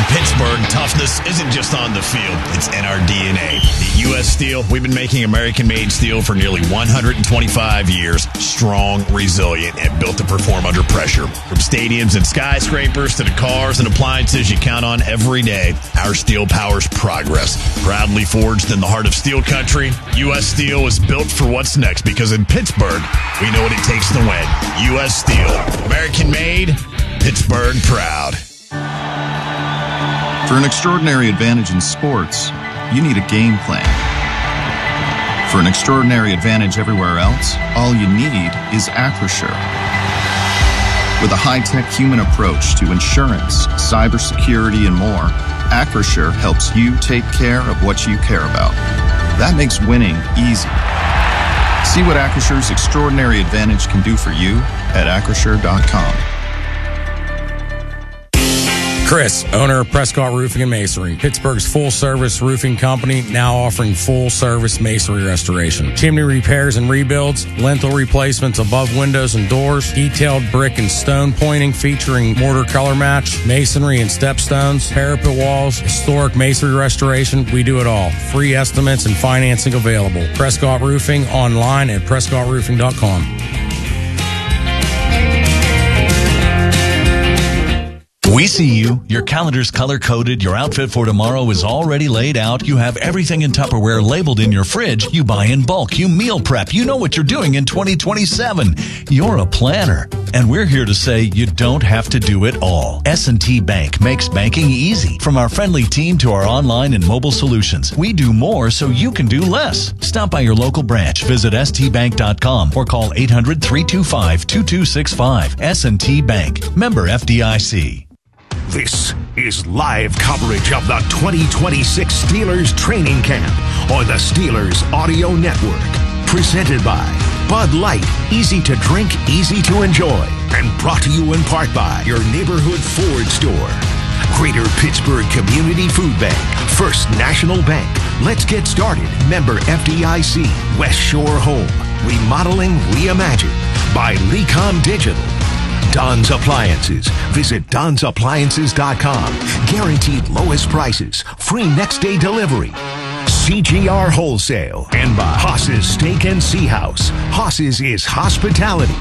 Pittsburgh, toughness isn't just on the field, it's in our DNA. At U.S. Steel, we've been making American-made steel for nearly 125 years. Strong, resilient, and built to perform under pressure. From stadiums and skyscrapers to the cars and appliances you count on every day, our steel powers progress. Proudly forged in the heart of steel country, U.S. Steel is built for what's next because in Pittsburgh, we know what it takes to win. U.S. Steel. American-made, Pittsburgh proud. For an extraordinary advantage in sports, you need a game plan. For an extraordinary advantage everywhere else, all you need is Acrisure. With a high-tech human approach to insurance, cybersecurity, and more, Acrisure helps you take care of what you care about. That makes winning easy. See what Acrisure's extraordinary advantage can do for you at Acrisure.com. Chris, owner of Prescott Roofing and Masonry, Pittsburgh's full-service roofing company, now offering full-service masonry restoration. Chimney repairs and rebuilds, lintel replacements above windows and doors, detailed brick and stone pointing featuring mortar color match, masonry and stepstones, parapet walls, historic masonry restoration. We do it all. Free estimates and financing available. Prescott Roofing online at PrescottRoofing.com. We see you. Your calendar's color-coded. Your outfit for tomorrow is already laid out. You have everything in Tupperware labeled in your fridge. You buy in bulk. You meal prep. You know what you're doing in 2027. You're a planner. And we're here to say you don't have to do it all. S&T Bank makes banking easy. From our friendly team to our online and mobile solutions, we do more so you can do less. Stop by your local branch. Visit stbank.com or call 800-325-2265. S&T Bank. Member FDIC. This is live coverage of the 2026 Steelers training camp on the Steelers Audio Network. Presented by Bud Light, easy to drink, easy to enjoy. And brought to you in part by your neighborhood Ford store. Greater Pittsburgh Community Food Bank, First National Bank. Let's get started. Member FDIC, West Shore Home. Remodeling reimagined by Lecom Digital. Don's Appliances. Visit Don'sAppliances.com. Guaranteed lowest prices. Free next day delivery. CGR Wholesale. And by Haas's Steak and Sea House. Haas's is hospitality.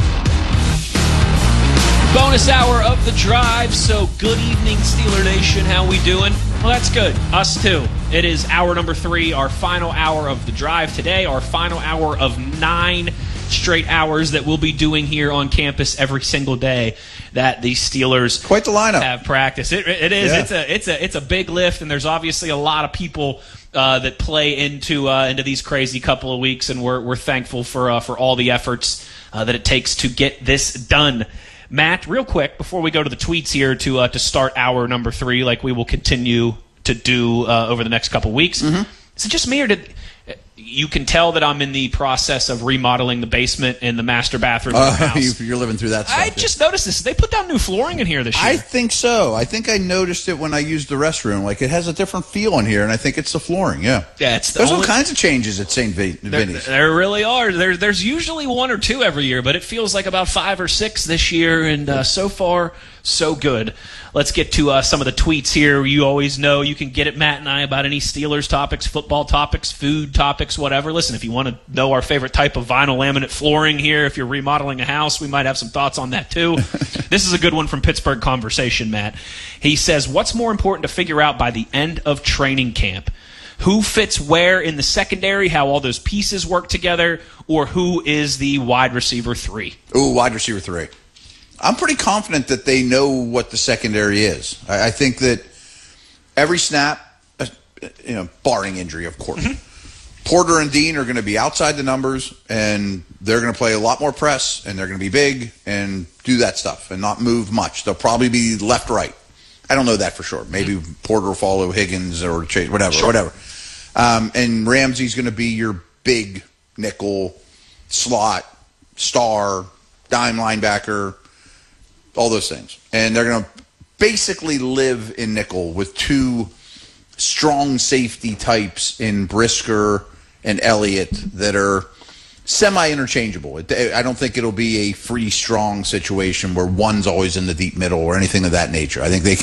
Bonus hour of the drive. So good evening, Steeler Nation. How we doing? Well, that's good. Us too. It is hour number 3, our final hour of the drive today. Our final hour of 9 straight hours that we'll be doing here on campus every single day that the Steelers quite the lineup have practice. It is. Yeah. It's a big lift, and there's obviously a lot of people that play into these crazy couple of weeks, and we're thankful for all the efforts that it takes to get this done. Matt, real quick before we go to the tweets here to start hour number 3, like we will continue to do over the next couple of weeks. Mm-hmm. Is it just me, or did you can tell that I'm in the process of remodeling the basement and the master bathroom of the house? You're living through that stuff. I just noticed this. They put down new flooring in here this year. I think so. I think I noticed it when I used the restroom. Like, it has a different feel in here, and I think it's the flooring, yeah. Yeah, There's all kinds of changes at St. Vinny's. There really are. There's usually 1 or 2 every year, but it feels like about 5 or 6 this year, and so far, so good. Let's get to some of the tweets here. You always know you can get at Matt and I about any Steelers topics, football topics, food topics, whatever. Listen, if you want to know our favorite type of vinyl laminate flooring here, if you're remodeling a house, we might have some thoughts on that too. This is a good one from Pittsburgh Conversation, Matt. He says, what's more important to figure out by the end of training camp? Who fits where in the secondary, how all those pieces work together, or who is the wide receiver 3? Ooh, wide receiver 3. I'm pretty confident that they know what the secondary is. I think that every snap, barring injury, of course, Porter and Dean are going to be outside the numbers, and they're going to play a lot more press, and they're going to be big and do that stuff and not move much. They'll probably be left-right. I don't know that for sure. Maybe Porter will follow Higgins or Chase, whatever. And Ramsey's going to be your big nickel, slot, star, dime linebacker, all those things. And they're going to basically live in nickel with 2 strong safety types in Brisker and Elliott that are semi-interchangeable. I don't think it'll be a free, strong situation where one's always in the deep middle or anything of that nature. I think they can